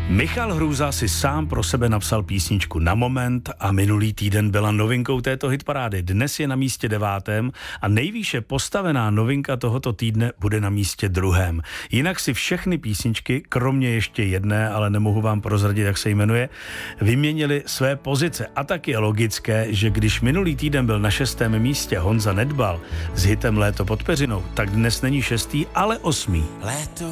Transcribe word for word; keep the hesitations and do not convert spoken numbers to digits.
Michal Hrůza si sám pro sebe napsal písničku Na moment a minulý týden byla novinkou této hitparády. Dnes je na místě devátém a nejvýše postavená novinka tohoto týdne bude na místě druhém. Jinak si všechny písničky, kromě ještě jedné, ale nemohu vám prozradit, jak se jmenuje, vyměnili své pozice. A tak je logické, že když minulý týden byl na šestém místě Honza Nedbal s hitem Léto pod peřinou, tak dnes není šestý, ale osmý. Léto